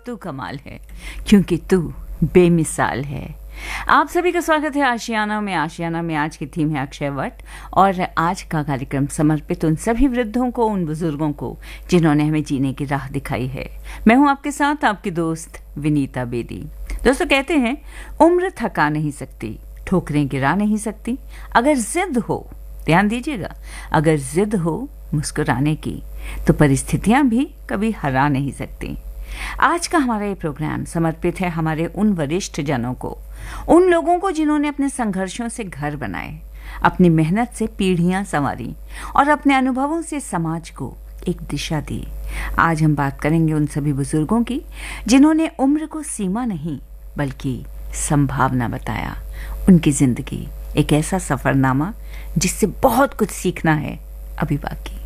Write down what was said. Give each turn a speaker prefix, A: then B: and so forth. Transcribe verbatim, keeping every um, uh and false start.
A: तू कमाल है, क्योंकि तू बेमिसाल है। आप सभी का स्वागत है आशियाना में। आशियाना में आज की थीम है अक्षय वट, और आज का कार्यक्रम समर्पित उन सभी वृद्धों को, उन बुजुर्गों को जिन्होंने हमें जीने की राह दिखाई है। मैं हूं आपके साथ आपकी दोस्त विनीता बेदी। दोस्तों, कहते हैं उम्र थका नहीं सकती, ठोकरें गिरा नहीं सकती, अगर जिद हो, ध्यान दीजिएगा, अगर जिद हो मुस्कुराने की, तो परिस्थितियां भी कभी हरा नहीं सकती। आज का हमारा ये प्रोग्राम समर्पित है हमारे उन वरिष्ठ जनों को, उन लोगों को जिन्होंने अपने संघर्षों से घर बनाए, अपनी मेहनत से पीढ़ियां संवारी और अपने अनुभवों से समाज को एक दिशा दी। आज हम बात करेंगे उन सभी बुजुर्गों की जिन्होंने उम्र को सीमा नहीं बल्कि संभावना बताया। उनकी जिंदगी एक ऐसा सफरनामा जिससे बहुत कुछ सीखना है अभी बाकी।